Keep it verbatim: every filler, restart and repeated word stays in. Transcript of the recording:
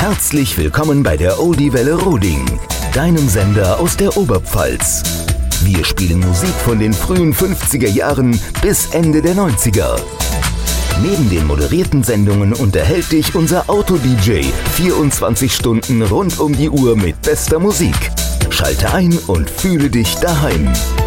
Herzlich willkommen bei der Oldie-Welle Roding, deinem Sender aus der Oberpfalz. Wir spielen Musik von den frühen fünfziger Jahren bis Ende der neunziger. Neben den moderierten Sendungen unterhält dich unser Auto-D J vierundzwanzig Stunden rund um die Uhr mit bester Musik. Schalte ein und fühle dich daheim.